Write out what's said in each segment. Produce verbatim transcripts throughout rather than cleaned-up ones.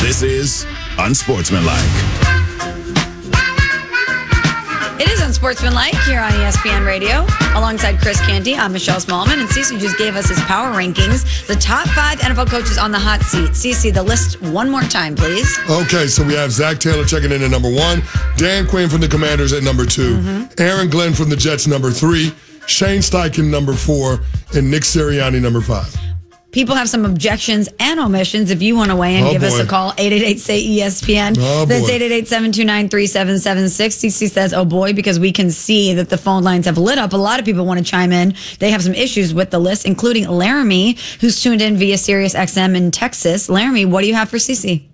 This is Unsportsmanlike. It is Unsportsmanlike here on E S P N Radio. Alongside Chris Canty, I'm Michelle Smallman, and Cece just gave us his power rankings. The top five N F L coaches on the hot seat. Cece, the list one more time, please. Okay, so we have Zach Taylor checking in at number one, Dan Quinn from the Commanders at number two, mm-hmm. Aaron Glenn from the Jets number three, Shane Steichen number four, and Nick Sirianni number five. People have some objections and omissions. If you want to weigh in, oh, give boy. us a call, eight eight eight, S A Y, E S P N. Oh, That's boy. eight eight eight, seven two nine, three seven seven six. Cece says, oh boy, because we can see that the phone lines have lit up. A lot of people want to chime in. They have some issues with the list, including Laramie, who's tuned in via Sirius X M in Texas. Laramie, what do you have for Cece?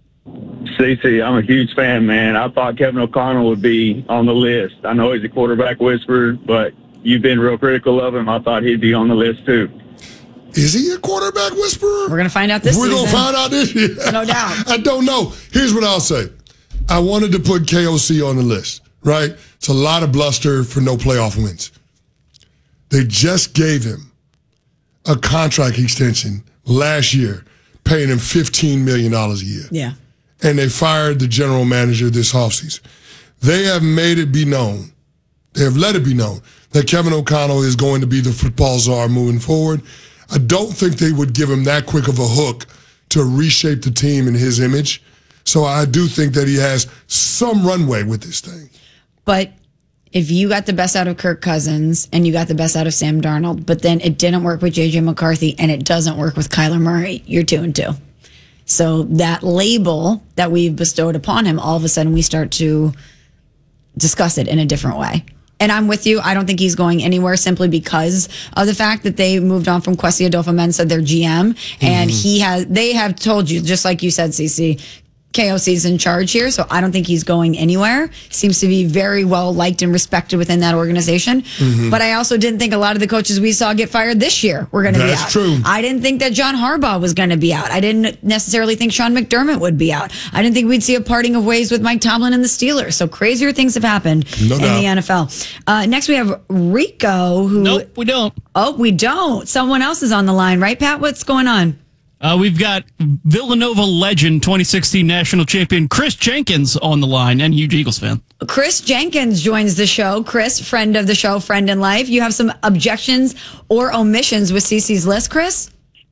Cece, I'm a huge fan, man. I thought Kevin O'Connell would be on the list. I know he's a quarterback whisperer, but you've been real critical of him. I thought he'd be on the list, too. Is he a quarterback whisperer? We're going to find out this We're season. We're going to find out this year. No doubt. I don't know. Here's what I'll say. I wanted to put K O C on the list, right? It's a lot of bluster for no playoff wins. They just gave him a contract extension last year, paying him fifteen million dollars a year. Yeah. And they fired the general manager this offseason. They have made it be known, they have let it be known, that Kevin O'Connell is going to be the football czar moving forward. I don't think they would give him that quick of a hook to reshape the team in his image. So I do think that he has some runway with this thing. But if you got the best out of Kirk Cousins and you got the best out of Sam Darnold, but then it didn't work with J J McCarthy and it doesn't work with Kyler Murray, you're two and two. So that label that we've bestowed upon him, all of a sudden we start to discuss it in a different way. And I'm with you. I don't think he's going anywhere simply because of the fact that they moved on from Kwesi Adolfo-Mensah, their G M, and mm-hmm. he has. They have told you, just like you said, Cece, K O C's in charge here, so I don't think he's going anywhere. Seems to be very well liked and respected within that organization. Mm-hmm. But I also didn't think a lot of the coaches we saw get fired this year were going to be out. That's true. I didn't think that John Harbaugh was going to be out. I didn't necessarily think Sean McDermott would be out. I didn't think we'd see a parting of ways with Mike Tomlin and the Steelers. So crazier things have happened no in doubt. the N F L. Uh, next we have Rico, who... Nope, we don't. Oh, we don't. Someone else is on the line, right, Pat? What's going on? Uh, we've got Villanova legend, twenty sixteen national champion Chris Jenkins on the line, and huge Eagles fan. Chris Jenkins joins the show. Chris, friend of the show, friend in life. You have some objections or omissions with Cece's list, Chris?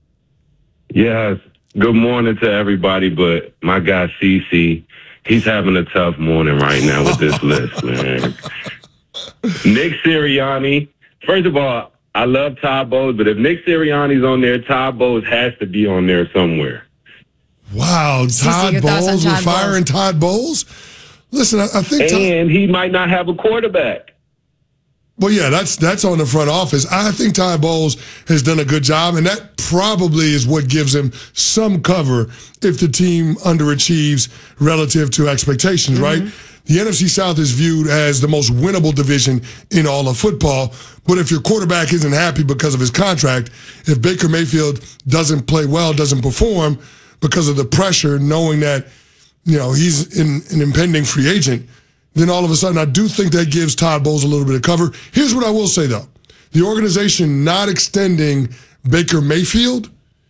Yes. Good morning to everybody, but my guy Cece, he's having a tough morning right now with this list, man. Nick Sirianni, first of all, I love Todd Bowles, but if Nick Sirianni's on there, Todd Bowles has to be on there somewhere. Wow, Todd Bowles, we're firing Todd Bowles? Listen, I, I think... And he might not have a quarterback. Well, yeah, that's that's on the front office. I think Todd Bowles has done a good job, and that probably is what gives him some cover if the team underachieves relative to expectations, mm-hmm. right? The N F C South is viewed as the most winnable division in all of football. But if your quarterback isn't happy because of his contract, if Baker Mayfield doesn't play well, doesn't perform because of the pressure, knowing that, you know, he's in, an impending free agent, then all of a sudden I do think that gives Todd Bowles a little bit of cover. Here's what I will say, though. The organization not extending Baker Mayfield,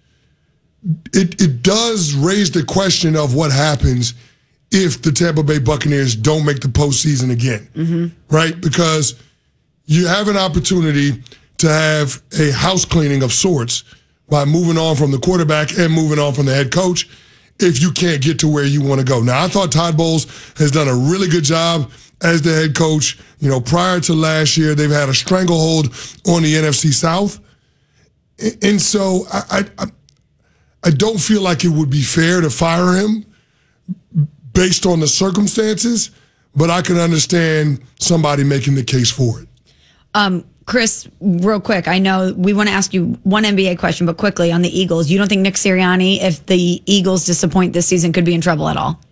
it, it does raise the question of what happens if the Tampa Bay Buccaneers don't make the postseason again, mm-hmm. right? Because you have an opportunity to have a house cleaning of sorts by moving on from the quarterback and moving on from the head coach if you can't get to where you want to go. Now, I thought Todd Bowles has done a really good job as the head coach. You know, prior to last year, they've had a stranglehold on the N F C South. And so I, I, I don't feel like it would be fair to fire him based on the circumstances, but I can understand somebody making the case for it. Um, Chris, real quick, I know we want to ask you one N B A question, but quickly on the Eagles. You don't think Nick Sirianni, if the Eagles disappoint this season, could be in trouble at all?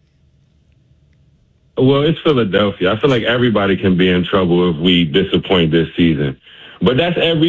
Well, it's Philadelphia. I feel like everybody can be in trouble if we disappoint this season. But that's every